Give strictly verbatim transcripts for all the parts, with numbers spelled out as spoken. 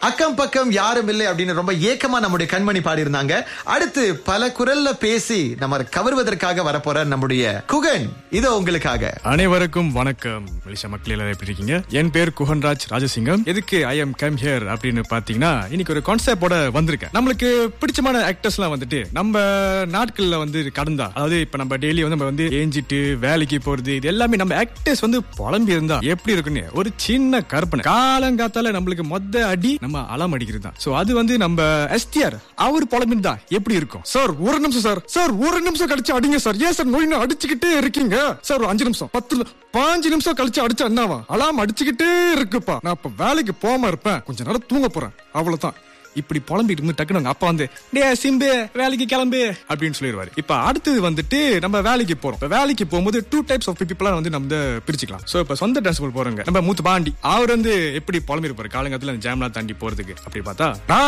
அக்கம் பக்கம் யாரும் இல்லை அப்படின்னு ரொம்ப ஏக்கமா நம்முடைய கண்மணி பாடி இருந்தாங்க. அடுத்து பல குரல்ல பேசி நம்ம கவர்வதற்காக வரப்போற நம்முடைய குகன் இதோ உங்களுக்காக. அனைவருக்கும் வணக்கம். மலேசியா மக்கள் எல்லாரும் எப்படி இருக்கீங்க? என் பேர் குகன்ராஜ் ராஜசிங்கம். எதுக்கு ஐ எம் கம் ஹியர் அப்படின்னு பாத்தீங்கன்னா, இன்னைக்கு ஒரு கான்செப்டோட வந்திருக்கேன். நம்மளுக்கு பிடிச்சமான ஆக்டர்ஸ் எல்லாம் வந்துட்டு நம்ம நாட்கள்ல வந்து கடந்தா, அதாவது இப்ப நம்ம டெய்லி வந்து நம்ம வந்து ஏஞ்சிட்டு வேலைக்கு போறது, இது எல்லாமே நம்ம ஆக்டர்ஸ் வந்து புலம்பி இருந்தா எப்படி இருக்குன்னு ஒரு சின்ன கற்பனை. காலங்காத்தால நம்மளுக்கு மொத்த அடி நம்ம அலாம் அடிக்கிறது தான். சோ அது வந்து நம்ம எஸ்டிஆர் அவர் புலம்பிருந்தா எப்படி இருக்கும்? சார் ஒரு நிமிஷம் சார் சார் ஒரு நிமிஷம் கழிச்சு அடிங்க சார். ஏன் சார் நோயின்னு அடிச்சுக்கிட்டே இருக்கீங்க சார்? ஒரு அஞ்சு நிமிஷம் பத்து பாஞ்சு நிமிஷம் கழிச்சு அடிச்சா என்னவா? அலாம் அடிச்சுக்கிட்டே இருக்குப்பா. நான் இப்ப வேலைக்கு போகாம இருப்பேன், கொஞ்ச நேரம் தூங்க போறேன், அவ்வளவுதான். இப்படி புலம்பிட்டு இருந்து டக்குனு அப்பா வந்து டே சிம்பு வேலைக்கு கிளம்பு அப்படின்னு சொல்லிடுவாரு. இப்ப அடுத்தது வந்துட்டு நம்ம வேலைக்கு போறோம். இப்ப வேலைக்கு போகும்போது டூ டைப்ஸ் ஆஃப் பீப்பிளா வந்து நம்ம பிரிச்சுக்கலாம். சோ இப்ப சொந்த டிரான்ஸ்போர்ட் போறவங்க, நம்ம மூத்து பாண்டி அவர் வந்து எப்படி புலம்பி இருப்பாரு காலங்கத்துல அந்த ஜாம்லாம் தாண்டி போறதுக்கு. அப்படி பார்த்தா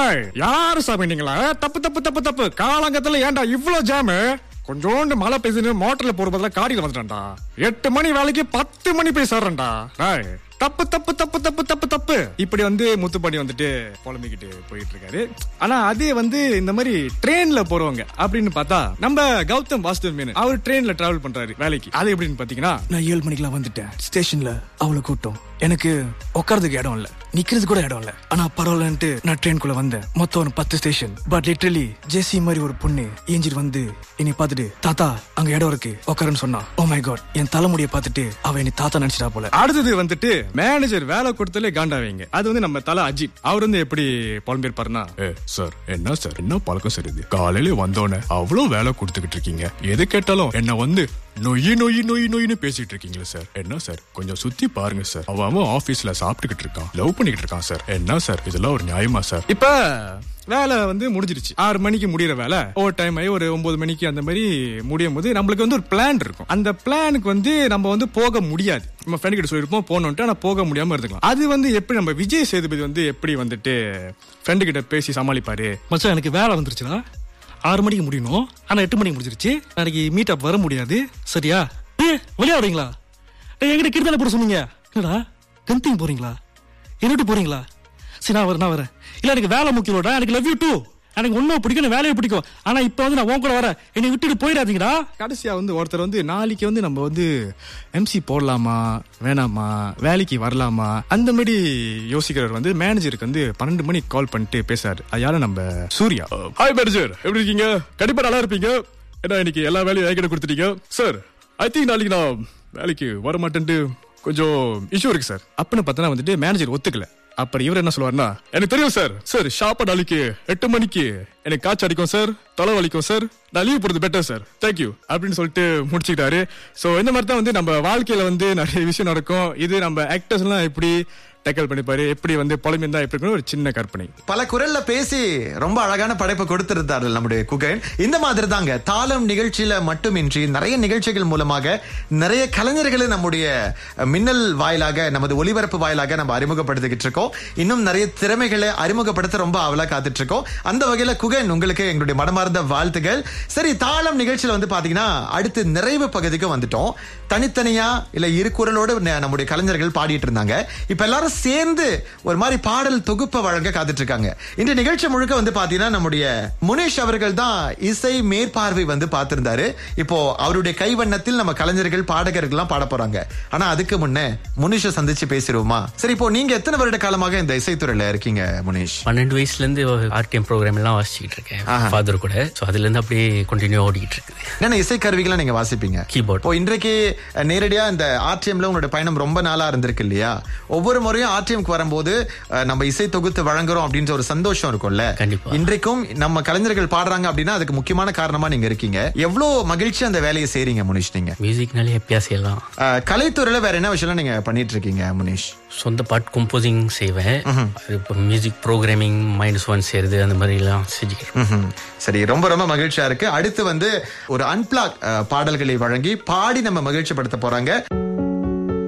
யாரு சாப்பிட்டீங்களா? தப்பு தப்பு தப்பு தப்பு காலங்கத்துல ஏன்டா இவ்வளவு ஜாமு? கொஞ்சோண்டு மழை பெய்யுது, மோட்டர்ல போற பதிலா காடியில வந்துட்டான்டா. எட்டு மணி வேலைக்கு பத்து மணி போய் சேர்றேன்டா. தப்பு தப்பு தப்பு தப்பு தப்பு தப்பு இப்படி வந்து முத்துப்பாண்டி வந்துட்டு புலம்பிக்கிட்டு போயிட்டு இருக்காரு. ஆனா அதே வந்து இந்த மாதிரி ட்ரெயின்ல போறவங்க அப்படின்னு பார்த்தா, நம்ம கௌதம் வாசுதேவ் மேனன் அவர் ட்ரெயின்ல டிராவல் பண்றாரு வேலைக்கு. அது எப்படின்னு பாத்தீங்கன்னா, நான் ஏழு மணிக்கெல்லாம் வந்துட்டேன், ஸ்டேஷன்ல அவ்வளவு கூட்டம், எனக்கு உட்கார்றதுக்கு இடம் இல்ல, நிக்கிறது கூட இடம் இல்ல. ஆனா பரவாயில்லன்ட்டு நான் ட்ரெயின்குள்ள வந்தேன். மொத்தம் ஒரு பத்து ஸ்டேஷன். பட் லிட்டரலி ஜெசி மாதிரி ஒரு பொண்ணு ஏஞ்சிட்டு வந்து என்னை பார்த்துட்டு, தாத்தா அங்க இடம் இருக்கு உட்காருன்னு சொன்னா. ஓ மை காட், என் தலைமுடியை பார்த்துட்டு அவ என்னை தாத்தா நினைச்சிட்டா போல. அடுத்தது வந்துட்டு மேனேஜர் வேலை கொடுத்தாலே காண்டாவீங்க. அது வந்து நம்ம தலை அஜித். அவர் வந்து எப்படி புலம்பிருப்பாருன்னா, சார் என்ன சார் என்ன பழக்கம் சார் இது? காலையில வந்தோடனே அவ்வளவு வேலை கொடுத்துக்கிட்டு இருக்கீங்க, எது கேட்டாலும் என்ன வந்து நொய் நொய் நொய் நொய்னு பேசிட்டு இருக்கீங்களா சார்? என்ன சார் கொஞ்சம் சுத்தி பாருங்க சார், அவன் அவன் ஆபீஸ்ல சாப்பிட்டுக்கிட்டு இருக்கான், லவ் பண்ணிக்கிட்டு இருக்கான் சார். என்ன சார் இதெல்லாம் ஒரு நியாயமா சார்? இப்ப வேலை வந்து முடிஞ்சிருச்சு. ஆறு மணிக்கு முடியற வேலை ஓவர் டைம் ஆகி ஒரு ஒன்பது மணிக்கு அந்த மாதிரி முடியும் போது நம்மளுக்கு வந்து ஒரு பிளான் இருக்கும். அந்த பிளானுக்கு வந்து நம்ம வந்து போக முடியாது. நம்ம ஃப்ரெண்ட் கிட்ட சொல்லிருப்போம் போனோம்ட்டு, ஆனா போக முடியாம இருந்துக்கலாம். அது வந்து எப்படி நம்ம விஜய் சேதுபதி வந்து எப்படி வந்துட்டு ஃப்ரெண்டு கிட்ட பேசி சமாளிப்பாரு? மச்சான் எனக்கு வேலை வந்துருச்சுன்னா ஆறு மணிக்கு முடியணும், ஆனா எட்டு மணிக்கு முடிஞ்சிருச்சு, நாளைக்கு மீட் அப் வர முடியாது, சரியா? விளையாடுறீங்களா? என்கிட்ட கிட்ட போட சொன்னீங்க. என்னடா கந்திங் போறீங்களா? என்னட்டு போறீங்களா? சரி நான் வரேன் நான் வரேன். இல்ல எனக்கு வேலை முக்கியம்டா, எனக்கு லவ் யூ டூ, எனக்கு ஒன்னும் பிடிக்கும், வேலையை பிடிக்கும், ஆனா இப்ப வந்து நான் உன் கூட வரேன், என்னை விட்டுட்டு போயிடாதீங்கடா. கடைசியா வந்து ஒருத்தர் வந்து நாளைக்கு வந்து நம்ம வந்து எம்சி போடலாமா வேணாமா, வேலைக்கு வரலாமா, அந்த மாதிரி யோசிக்கிறவர் வந்து மேனேஜருக்கு வந்து பன்னெண்டு மணிக்கு கால் பண்ணிட்டு பேசாரு. அதால நம்ம சூர்யா. ஹாய் மேனேஜர், எப்படி இருக்கீங்க? கண்டிப்பா நல்லா இருப்பீங்க. ஏன்னா இன்னைக்கு எல்லா வேலையும் என்கிட்ட கொடுத்துட்டீங்க சார். ஐ திங்க் நாளைக்கு நான் வேலைக்கு வர மாட்டேன்ட்டு கொஞ்சம் இஷ்யூ இருக்கு சார் அப்படின்னு பார்த்தா வந்துட்டு மேனேஜர் ஒத்துக்கல. அப்புறம் இவர் என்ன சொல்லுவாருன்னா, எனக்கு தெரியும் சார், சார் ஷாப்பா நாளைக்கு எட்டு மணிக்கு எனக்கு காய்ச்சல் அடிக்கும் சார், தலை வலிக்கும் சார், நான் லீவ் போடுறது பெட்டர் சார், தேங்க்யூ அப்படின்னு சொல்லிட்டு முடிச்சுக்கிட்டாரு. சோ இந்த மாதிரி தான் வந்து நம்ம வாழ்க்கையில வந்து நிறைய விஷயம் நடக்கும். இது நம்ம ஆக்டர்ஸ் எல்லாம் எப்படி டேக்கல் பண்ணிப்பாரு, எப்படி வந்து புலம்பிருந்தா எப்படி இருக்குன்னு ஒரு சின்ன கற்பனை. பல குரல்ல பேசி ரொம்ப அழகான படைப்பை கொடுத்திருந்தாரு நம்முடைய குகன். இந்த மாதிரி தாங்க தாளம் நிகழ்ச்சியில மட்டுமின்றி நிறைய நிகழ்ச்சிகள் மூலமாக நிறைய கலைஞர்களை நம்முடைய மின்னல் வாயிலாக, நமது ஒளிபரப்பு வாயிலாக நம்ம அறிமுகப்படுத்திக்கிட்டு இருக்கோம். இன்னும் நிறைய திறமைகளை அறிமுகப்படுத்த ரொம்ப அவலா காத்துட்டு இருக்கோம். அந்த வகையில குகன் உங்களுக்கு எங்களுடைய மனமார்ந்த வாழ்த்துகள். சரி, தாளம் நிகழ்ச்சியில வந்து பாத்தீங்கன்னா அடுத்து நிறைவு பகுதிக்கு வந்துட்டோம். தனித்தனியா இல்ல இரு குரலோடு நம்முடைய கலைஞர்கள் பாடிட்டு இருந்தாங்க. இப்ப எல்லாரும் சேர்ந்து ஒரு மாதிரி பாடல் தொகுப்பை வழங்க காத்துட்டு இருக்காங்க. இந்த நிகழ்ச்சி முழுக்க வந்து பாத்தீங்கன்னா நம்முடைய முனேஷ் அவர்கள் தான் இசை மேற்பார்வை வந்து பார்த்திருந்தாரு. இப்போ அவருடைய கைவண்ணத்தில் நம்ம கலைஞர்கள் பாடகர்கள் எல்லாம் பாட போறாங்க. ஆனா அதுக்கு முன்னே முனேஷை சந்திச்சு பேசிடுவோமா? சரி, இப்போ நீங்க எத்தனை வருட காலமாக இந்த இசைத்துறையில இருக்கீங்க முனேஷ்? பன்னெண்டு வயசுல இருந்து ஆர்டிஎம் ப்ரோக்ராம் எல்லாம் வாசிச்சுட்டு இருக்கேன் ஃபாதர் கூட. சோ அதுல இருந்து அப்படியே கண்டினியூ ஓடிட்டு இருக்கு. என்ன இசை கருவிகளை நீங்க வாசிப்பீங்க? கீபோர்ட். இப்போ இன்றைக்கு நேரடியா இந்த ஆர்டிஎம்ல உங்களோட பயணம் ரொம்ப நாளா இருந்திருக்கு இல்லையா? ஒவ்வொரு முறையும் ஆர்டிஎம்க்கு வரும்போது நம்ம இசை தொகுத்து வழங்குறோம் அப்படின்ற ஒரு சந்தோஷம் இருக்கும்ல. இன்றைக்கும் நம்ம கலைஞர்கள் பாடுறாங்க அப்படின்னா அதுக்கு முக்கியமான காரணமா நீங்க இருக்கீங்க. எவ்வளவு மகிழ்ச்சி அந்த வேலையை செய்றீங்க முனேஷ் நீங்க? மியூசிக்னாலே ஹாப்பியா செய்யலாம். கலைத்துறையில வேற என்ன விஷயம் நீங்க பண்ணிட்டு இருக்கீங்க முனேஷ்? சொந்த பாட்டு கம்போசிங் செய்வேன். மியூசிக் ப்ரோக்ராமிங், மைனஸ் ஒன் செய்யறது, அந்த மாதிரி எல்லாம் செஞ்சுக்கிறேன். சரி, ரொம்ப ரொம்ப மகிழ்ச்சியா இருக்கு. அடுத்து வந்து ஒரு அன்பிளாக் பாடல்களை வழங்கி பாடி நம்ம மகிழ்ச்சி படுத்த போறாங்க.